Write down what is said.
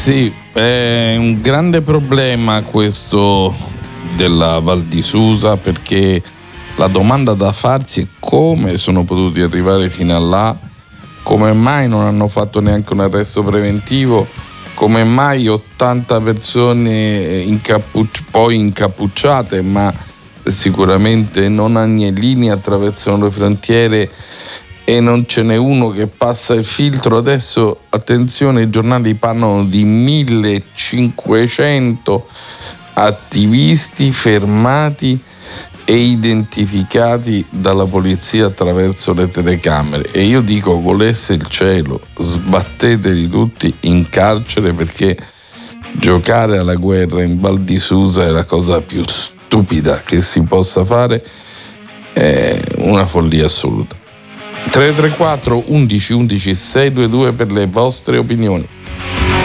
Sì, è un grande problema questo della Val di Susa, perché la domanda da farsi è come sono potuti arrivare fino a là, come mai non hanno fatto neanche un arresto preventivo, come mai 80 persone poi incappucciate ma sicuramente non agnellini attraversano le frontiere e non ce n'è uno che passa il filtro. Adesso attenzione, i giornali parlano di 1500 attivisti fermati e identificati dalla polizia attraverso le telecamere, e io dico, volesse il cielo, sbatteteli tutti in carcere, perché giocare alla guerra in Val di Susa è la cosa più stupida che si possa fare, è una follia assoluta. 334 11 11 622 per le vostre opinioni.